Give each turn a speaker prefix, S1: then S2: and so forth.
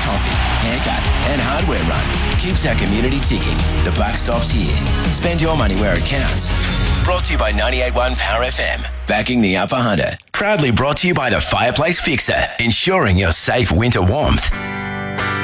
S1: coffee, haircut and hardware run keeps our community ticking. The buck stops here. Spend your money where it counts. Brought to you by 98.1 Power FM. Backing the Upper Hunter. Proudly brought to you by the Fireplace Fixer, ensuring your safe winter warmth.